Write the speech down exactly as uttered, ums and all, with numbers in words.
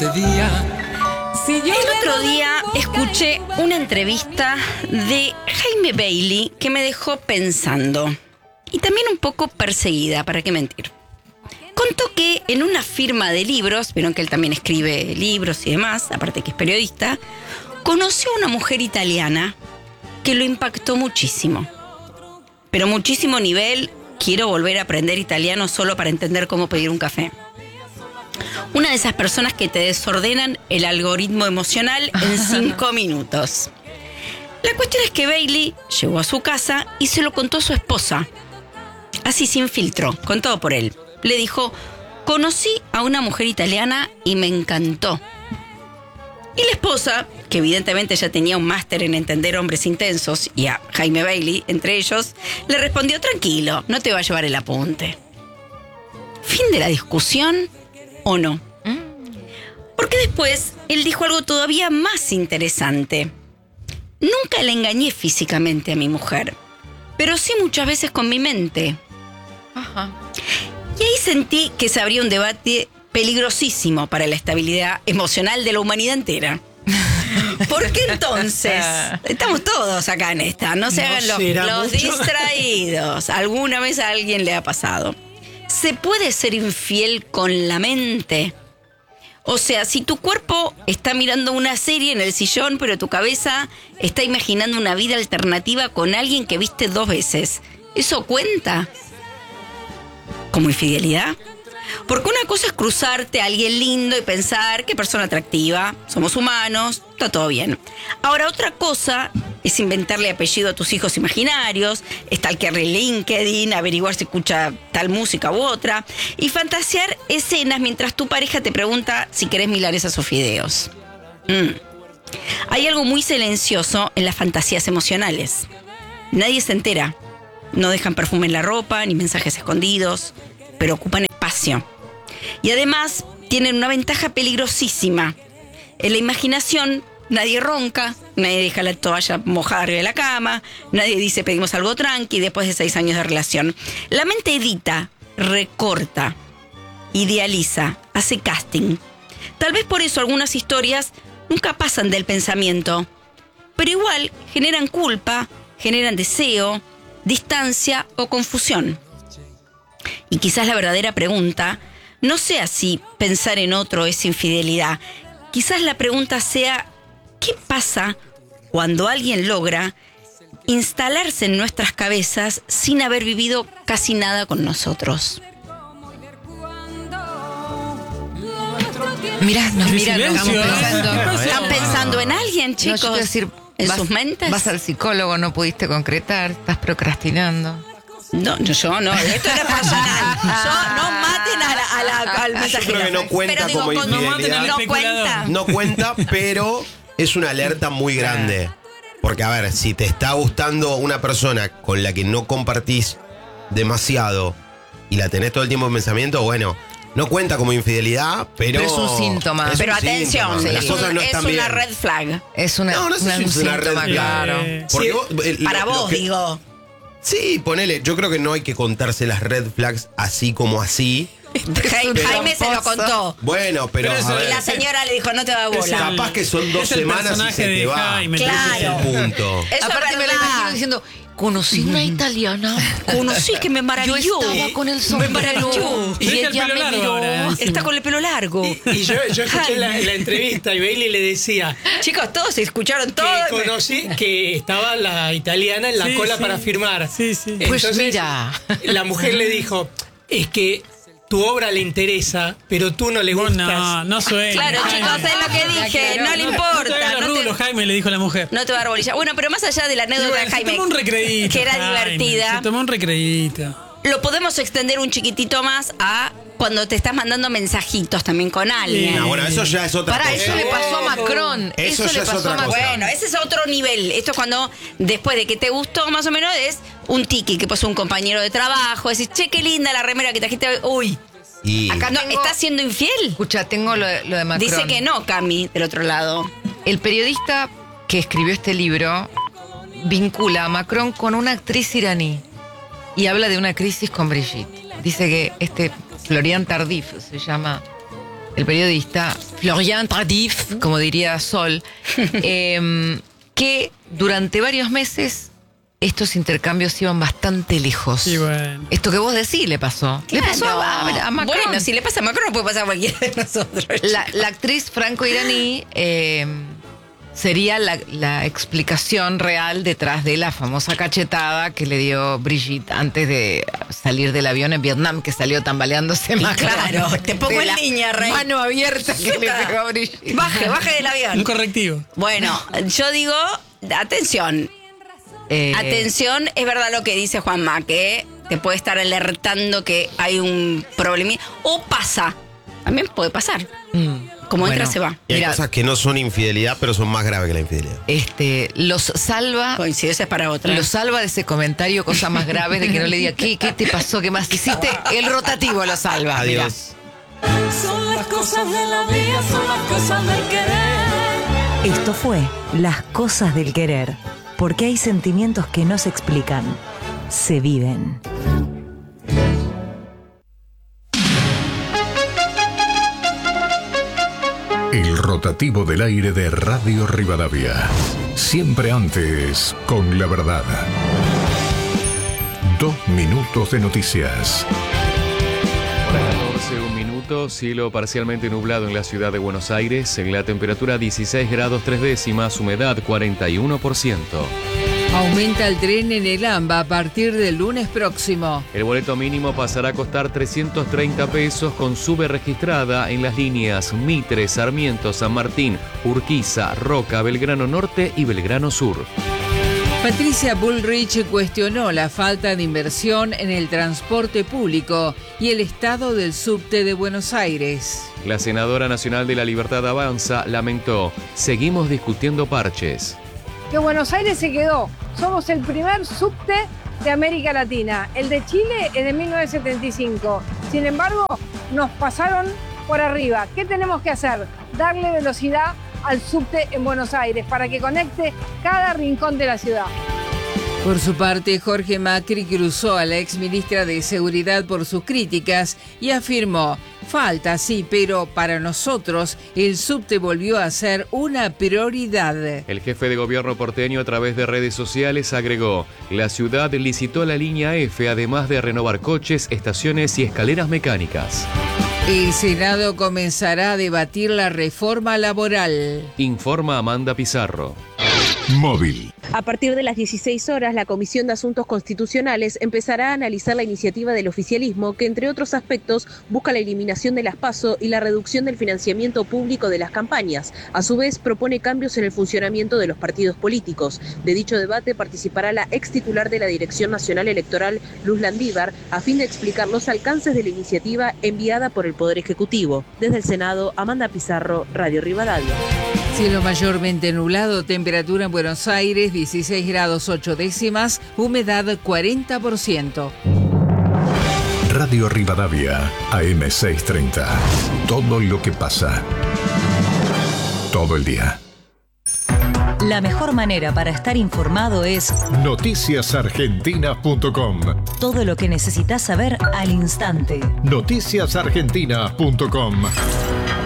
El otro día escuché una entrevista de Jaime Bailey que me dejó pensando y también un poco perseguida, para qué mentir. Contó que en una firma de libros, vieron que él también escribe libros y demás, aparte que es periodista, conoció a una mujer italiana que lo impactó muchísimo. Pero muchísimo nivel, quiero volver a aprender italiano solo para entender cómo pedir un café. Una de esas personas que te desordenan el algoritmo emocional en cinco minutos. La cuestión es que Bailey llegó a su casa y se lo contó a su esposa. Así sin filtro, contado por él. Le dijo, conocí a una mujer italiana y me encantó. Y la esposa, que evidentemente ya tenía un máster en entender hombres intensos, y a Jaime Bailey, entre ellos, le respondió, tranquilo, no te va a llevar el apunte. Fin de la discusión, ¿o no? Porque después él dijo algo todavía más interesante. Nunca le engañé físicamente a mi mujer, pero sí muchas veces con mi mente. Ajá. Y ahí sentí que se abría un debate peligrosísimo para la estabilidad emocional de la humanidad entera. ¿Por qué entonces? Estamos todos acá en esta, no se ¿No hagan los, será los mucho? distraídos. Alguna vez a alguien le ha pasado. ¿Se puede ser infiel con la mente? O sea, si tu cuerpo está mirando una serie en el sillón, pero tu cabeza está imaginando una vida alternativa con alguien que viste dos veces, ¿eso cuenta como infidelidad? Porque una cosa es cruzarte a alguien lindo y pensar qué persona atractiva, somos humanos, está todo bien. Ahora, otra cosa es inventarle apellido a tus hijos imaginarios, stalkearle LinkedIn, averiguar si escucha tal música u otra, y fantasear escenas mientras tu pareja te pregunta si querés milanesas o fideos. Mm. Hay algo muy silencioso en las fantasías emocionales. Nadie se entera. No dejan perfume en la ropa, ni mensajes escondidos, pero ocupan espacio. Y además tienen una ventaja peligrosísima. En la imaginación nadie ronca, nadie deja la toalla mojada arriba de la cama, nadie dice pedimos algo tranqui después de seis años de relación. La mente edita, recorta, idealiza, hace casting. Tal vez por eso algunas historias nunca pasan del pensamiento, pero igual generan culpa, generan deseo, distancia o confusión. Y quizás la verdadera pregunta no sea si pensar en otro es infidelidad. Quizás la pregunta sea, ¿qué pasa cuando alguien logra instalarse en nuestras cabezas sin haber vivido casi nada con nosotros? Mirá, nos Qué miran, nos silencio, estamos ¿eh? pensando. ¿Qué pasó? ¿Están pensando en alguien, No, chicos? yo te voy a decir, ¿En vas, sus mentes? Vas al psicólogo, no pudiste concretar, estás procrastinando. No, no, yo no, esto era personal. Yo no maten a la, a la, al mensajero. creo que no cuenta Pero digo, como con- infidelidad. no cuenta. No cuenta, pero es una alerta muy grande. Porque, a ver, si te está gustando una persona con la que no compartís demasiado y la tenés todo el tiempo en pensamiento, bueno, no cuenta como infidelidad, pero... Pero es un síntoma. es un Pero atención, síntoma. Las es, cosas un- no es están una bien. red flag. Es una, No, no sé una- si un es una red síntoma, flag. claro. Porque Sí. vos, eh, lo- Para lo vos, que- digo. Sí, ponele. Yo creo que no hay que contarse las red flags así como así. Jaime, Pero- Jaime se lo contó. Bueno, pero, Pero eso a es- Y ver, la señora le dijo, no te da Es bola. el- capaz que son dos es el semanas y personaje se te de va. Jaime, Claro. Ese es el punto. Eso Aparte es me lo verdad. imagino diciendo, conocí una italiana. Conocí que me maravilló. Yo estaba con el Me sombrero. maravilló. Y Deja el ella pelo me largo miró. ahora. Está con el pelo largo. Y yo, yo escuché la, Jaime. la entrevista y Bailey le decía Chicos, todos se escucharon todo. que conocí que estaba la italiana en la Sí, cola sí. para firmar. Sí, sí. Pues Entonces, mira. la mujer le dijo, es que tu obra le interesa, pero tú no le Vos gustas. no, no suena. Claro, Jaime. chicos, es lo que dije. No le No te importa. hagas No rulo, te, Jaime, le dijo la mujer. no te va a dar bolilla. Bueno, pero más allá de la Y anécdota bueno, de se Jaime, tomó un recreíto. que era Jaime, divertida, Se tomó un recreíto. lo podemos extender un chiquitito más a cuando te estás mandando mensajitos también con alguien. No, bueno, eso ya es otra Pará, cosa. eso le pasó a Macron. Eso Eso, ya le es pasó otra a Macron. cosa. Bueno, ese es otro nivel. Esto es cuando, después de que te gustó más o menos, es un tiki que puso un compañero de trabajo. Decís, che, qué linda la remera que trajiste hoy. Uy, Y Acá no, tengo- ¿estás siendo infiel? Escucha, tengo lo de, lo de Macron. Dice que no, Cami, del otro lado. El periodista que escribió este libro vincula a Macron con una actriz iraní y habla de una crisis con Brigitte. Dice que este Florian Tardif se llama, el periodista Florian Tardif, como diría Sol, eh, que durante varios meses estos intercambios iban bastante lejos. Sí, bueno. Esto que vos decís le pasó. Le pasó a, a, a Macron. Bueno, si le pasa a Macron, no puede pasar a cualquiera de nosotros. La, la actriz franco-iraní eh, sería la, la explicación real detrás de la famosa cachetada que le dio Brigitte antes de salir del avión en Vietnam, que salió tambaleándose más. Claro, te pongo en línea, Rey. Mano abierta que le pegó a Brigitte. Baje, baje del Un avión. correctivo. Bueno, yo digo, atención. Eh, Atención, es verdad lo que dice Juanma, que te puede estar alertando que hay un problema. O pasa. También puede pasar. mm, Como entra, bueno, se va. Y hay Mira, cosas que no son infidelidad, pero son más graves que la infidelidad. Este, los salva. Coincido, esa es para otra. Lo salva de ese comentario, cosas más graves, de que no le diga, ¿qué, qué te pasó? ¿Qué más hiciste? El rotativo lo salva. Mirá. Adiós. Son las cosas de la vida, son las cosas del querer. Esto fue Las Cosas del Querer, porque hay sentimientos que no se explican, se viven. El rotativo del aire de Radio Rivadavia. Siempre antes, con la verdad. Dos minutos de noticias. Hora catorce, un minuto, cielo parcialmente nublado en la ciudad de Buenos Aires, en la temperatura dieciséis grados tres décimas, humedad cuarenta y uno por ciento. Aumenta el tren en el AMBA a partir del lunes próximo. El boleto mínimo pasará a costar trescientos treinta pesos con sube registrada en las líneas Mitre, Sarmiento, San Martín, Urquiza, Roca, Belgrano Norte y Belgrano Sur. Patricia Bullrich cuestionó la falta de inversión en el transporte público y el estado del subte de Buenos Aires. La senadora nacional de la Libertad Avanza lamentó: seguimos discutiendo parches. Que Buenos Aires se quedó. Somos el primer subte de América Latina. El de Chile es de mil novecientos setenta y cinco. Sin embargo, nos pasaron por arriba. ¿Qué tenemos que hacer? Darle velocidad al subte en Buenos Aires para que conecte cada rincón de la ciudad. Por su parte, Jorge Macri cruzó a la exministra de Seguridad por sus críticas y afirmó: falta, sí, pero para nosotros el subte volvió a ser una prioridad. El jefe de gobierno porteño a través de redes sociales agregó: la ciudad licitó la línea F, además de renovar coches, estaciones y escaleras mecánicas. El Senado comenzará a debatir la reforma laboral. Informa Amanda Pizarro. Móvil. A partir de las dieciséis horas, la Comisión de Asuntos Constitucionales empezará a analizar la iniciativa del oficialismo que, entre otros aspectos, busca la eliminación de las PASO y la reducción del financiamiento público de las campañas. A su vez, propone cambios en el funcionamiento de los partidos políticos. De dicho debate participará la ex titular de la Dirección Nacional Electoral, Luz Landívar, a fin de explicar los alcances de la iniciativa enviada por el Poder Ejecutivo. Desde el Senado, Amanda Pizarro, Radio Rivadavia. Cielo mayormente nublado, temperatura en Buenos Aires dieciséis grados ocho décimas, humedad cuarenta por ciento. Radio Rivadavia, A M seiscientos treinta. Todo lo que pasa. Todo el día. La mejor manera para estar informado es noticias argentinas punto com. todo lo que necesitas saber al instante. noticias argentinas punto com.